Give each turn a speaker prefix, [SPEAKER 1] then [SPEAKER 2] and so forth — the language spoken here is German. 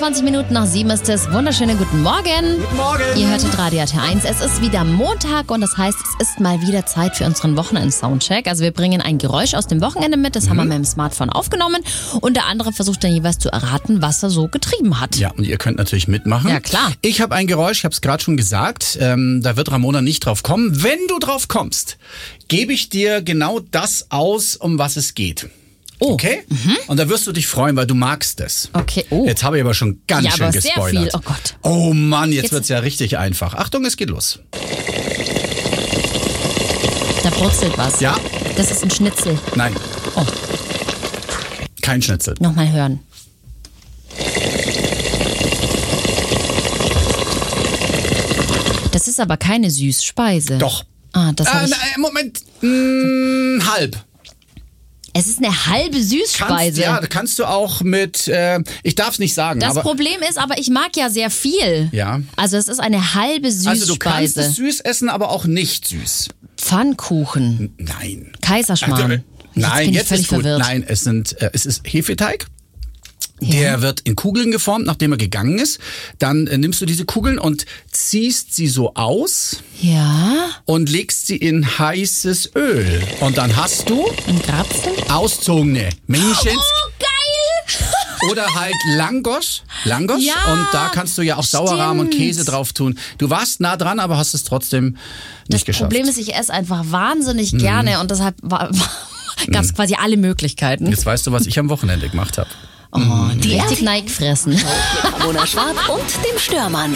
[SPEAKER 1] 21 Minuten nach 7 ist es. Wunderschönen guten Morgen.
[SPEAKER 2] Guten Morgen.
[SPEAKER 1] Ihr hörtet Radio RT1. Es ist wieder Montag und das heißt, es ist mal wieder Zeit für unseren Wochenend-Soundcheck. Also wir bringen ein Geräusch aus dem Wochenende mit. Das haben wir mit dem Smartphone aufgenommen. Und der andere versucht dann jeweils zu erraten, was er so getrieben hat.
[SPEAKER 2] Ja, und ihr könnt natürlich mitmachen.
[SPEAKER 1] Ja, klar.
[SPEAKER 2] Ich habe ein Geräusch, ich habe es gerade schon gesagt. Da wird Ramona nicht drauf kommen. Wenn du drauf kommst, gebe ich dir genau das aus, um was es geht.
[SPEAKER 1] Oh.
[SPEAKER 2] Okay? Und da wirst du dich freuen, weil du magst es.
[SPEAKER 1] Okay, oh.
[SPEAKER 2] Jetzt habe ich aber schon ganz
[SPEAKER 1] Ja,
[SPEAKER 2] schön
[SPEAKER 1] aber sehr
[SPEAKER 2] gespoilert.
[SPEAKER 1] viel. Oh Gott.
[SPEAKER 2] Oh Mann, jetzt
[SPEAKER 1] Jetzt-
[SPEAKER 2] wird's ja richtig einfach. Achtung, es geht los.
[SPEAKER 1] Da brutzelt was.
[SPEAKER 2] Ja,
[SPEAKER 1] Das ist ein Schnitzel.
[SPEAKER 2] nein.
[SPEAKER 1] Oh.
[SPEAKER 2] Kein Schnitzel.
[SPEAKER 1] Nochmal hören. Das ist aber keine Süßspeise.
[SPEAKER 2] Doch.
[SPEAKER 1] Ah, das hab ich.
[SPEAKER 2] Moment. Halb.
[SPEAKER 1] Es ist eine halbe Süßspeise.
[SPEAKER 2] Kannst du auch mit, ich darf es nicht sagen,
[SPEAKER 1] Das
[SPEAKER 2] aber
[SPEAKER 1] Problem ist aber, ich mag ja sehr viel.
[SPEAKER 2] Ja.
[SPEAKER 1] Also es ist eine halbe Süßspeise.
[SPEAKER 2] also du kannst es süß essen, aber auch nicht süß.
[SPEAKER 1] Pfannkuchen,
[SPEAKER 2] Nein.
[SPEAKER 1] Kaiserschmarrn.
[SPEAKER 2] Nein,
[SPEAKER 1] bin ich
[SPEAKER 2] jetzt
[SPEAKER 1] völlig
[SPEAKER 2] ist gut.
[SPEAKER 1] verwirrt.
[SPEAKER 2] Nein, es ist Hefeteig.
[SPEAKER 1] Ja.
[SPEAKER 2] Der wird in Kugeln geformt, nachdem er gegangen ist. Dann nimmst du diese Kugeln und ziehst sie so aus
[SPEAKER 1] Ja,
[SPEAKER 2] und legst sie in heißes Öl. Und dann hast du
[SPEAKER 1] ein Grapfen.
[SPEAKER 2] auszogene Menschens
[SPEAKER 1] Oh, geil!
[SPEAKER 2] oder halt Langos. Langos.
[SPEAKER 1] Ja,
[SPEAKER 2] Und da kannst du ja auch Sauerrahm und
[SPEAKER 1] stimmt.
[SPEAKER 2] Käse drauf tun. Du warst nah dran, aber hast es trotzdem nicht
[SPEAKER 1] Das
[SPEAKER 2] geschafft.
[SPEAKER 1] Problem ist, ich esse einfach wahnsinnig gerne und deshalb gab es quasi alle Möglichkeiten.
[SPEAKER 2] Jetzt weißt du, was ich am Wochenende gemacht habe.
[SPEAKER 1] Oh, richtig neig fressen.
[SPEAKER 3] Mit Ramona Schwarz und dem Störmann.